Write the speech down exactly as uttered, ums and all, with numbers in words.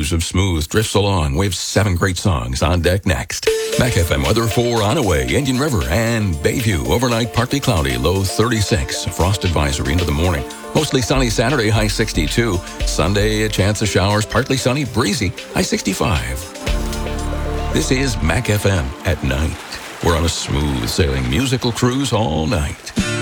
cruise of smooth drifts along. We have seven great songs on deck next. Mac F M weather for Onaway, Indian River, and Bayview. Overnight, partly cloudy, low thirty-six. Frost advisory into the morning. Mostly sunny Saturday, high sixty-two. Sunday, a chance of showers, partly sunny, breezy, high sixty-five. This is Mac F M at night. We're on a smooth sailing musical cruise all night.